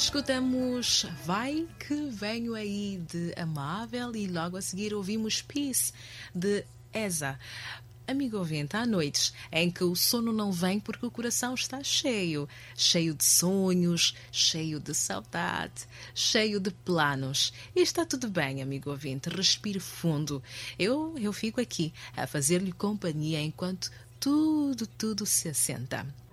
Escutamos Vai Que Venho Aí de Amável e logo a seguir ouvimos Peace de Eza. Amigo ouvinte, há noites em que o sono não vem porque o coração está cheio, cheio de sonhos, cheio de saudade, cheio de planos. E está tudo bem, amigo ouvinte, respire fundo. Eu fico aqui a fazer-lhe companhia enquanto tudo se assenta.